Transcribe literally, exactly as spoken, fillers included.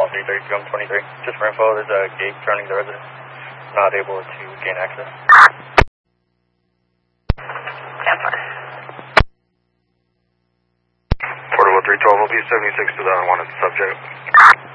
three thirty-two, I'm twenty-three. Just for info, there's a gate surrounding the residence. Not able to gain access. ten five. Portable three twelve, will be seventy-six to the unwanted subject.